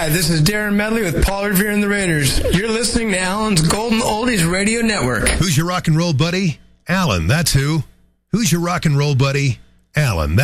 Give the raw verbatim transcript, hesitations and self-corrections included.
Hi, this is Darren Medley with Paul Revere and the Raiders. You're listening to Alan's Golden Oldies Radio Network. Who's your rock and roll buddy? Alan, that's who. Who's your rock and roll buddy? Alan.